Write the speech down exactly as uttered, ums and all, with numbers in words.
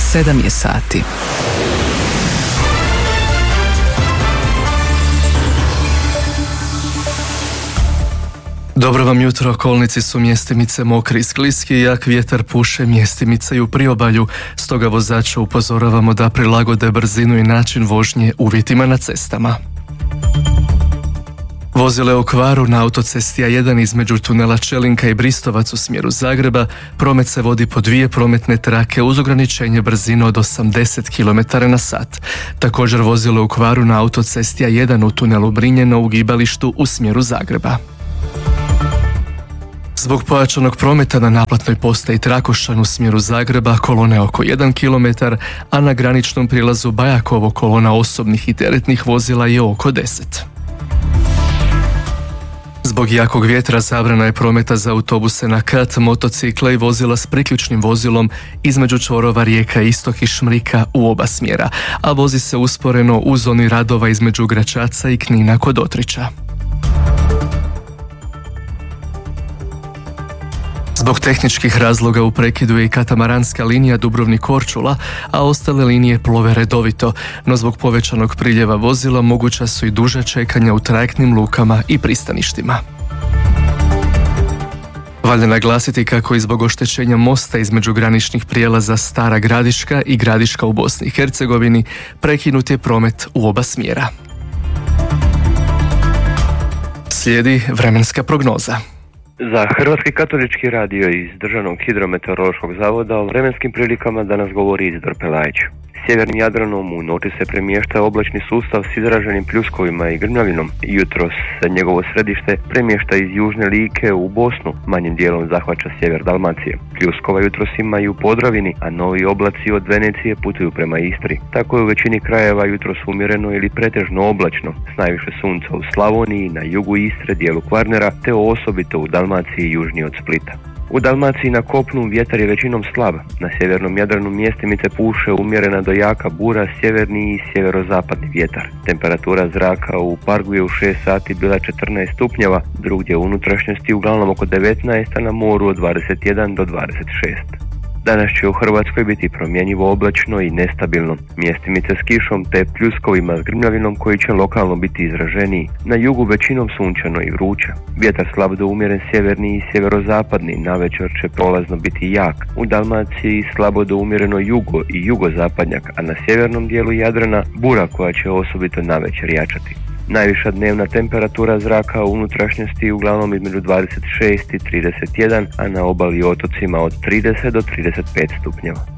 sedam je sati. Dobro vam jutro, okolnici su mjestimice mokri i skliski, jak vjetar puše mjestimice i u priobalju, stoga vozača upozoravamo da prilagode brzinu i način vožnje uvjetima na cestama. Vozile u kvaru na autocesti A jedan između tunela Čelinka i Bristovac u smjeru Zagreba, promet se vodi po dvije prometne trake uz ograničenje brzine od osamdeset kilometara na sat. Također vozile u kvaru na autocesti A jedan u tunelu Brinjeno u gibalištu u smjeru Zagreba. Zbog pojačanog prometa na naplatnoj postaji Trakošćan u smjeru Zagreba kolona je oko jedan kilometar, a na graničnom prilazu Bajakovo kolona osobnih i teretnih vozila je oko deset. Zbog jakog vjetra zabrana je prometa za autobuse na kat, motocikle i vozila s priključnim vozilom između čvorova Rijeka Istok i Šmrika u oba smjera, a vozi se usporeno u zoni radova između Gračaca i Knina kod Otrića. Zbog tehničkih razloga u prekidu je i katamaranska linija Dubrovnik-Korčula, a ostale linije plove redovito, no zbog povećanog priljeva vozila moguća su i duža čekanja u trajektnim lukama i pristaništima. Valja naglasiti kako i zbog oštećenja mosta između graničnih prijelaza Stara Gradiška i Gradiška u Bosni i Hercegovini prekinut je promet u oba smjera. Slijedi vremenska prognoza. Za Hrvatski katolički radio iz Državnog hidrometeorološkog zavoda o vremenskim prilikama danas govori Izidor Pelajić. Sjevernim Jadranom u noći se premješta oblačni sustav s izraženim pljuskovima i grmljavinom. Jutros se njegovo središte premješta iz južne Like u Bosnu, manjim dijelom zahvaća sjever Dalmacije. Pljuskova jutros ima i u Podravini, a novi oblaci od Venecije putuju prema Istri. Tako je u većini krajeva jutros umjereno ili pretežno oblačno, s najviše sunca u Slavoniji, na jugu Istre, dijelu Kvarnera, te osobito u Dalmaciji južnije od Splita. U Dalmaciji na kopnu vjetar je većinom slab. Na sjevernom Jadranu mjestimice puše umjerena do jaka bura, sjeverni i sjeverozapadni vjetar. Temperatura zraka u Pargu je u šest sati bila četrnaest stupnjeva, drugdje u unutrašnjosti uglavnom oko devetnaest, a na moru od dvadeset jedan do dvadeset šest. Danas će u Hrvatskoj biti promjenjivo oblačno i nestabilno. Mjestimice s kišom te pljuskovima s grmljavinom koji će lokalno biti izraženiji. Na jugu većinom sunčano i vruće. Vjetar slab do umjeren sjeverni i sjeverozapadni, navečer će prolazno biti jak. U Dalmaciji slabo do umjereno jugo i jugozapadnjak, a na sjevernom dijelu Jadrana bura koja će osobito navečer jačati. Najviša dnevna temperatura zraka u unutrašnjosti uglavnom između dvadeset šest i trideset jedan, a na obali i otocima od trideset do trideset pet stupnjeva.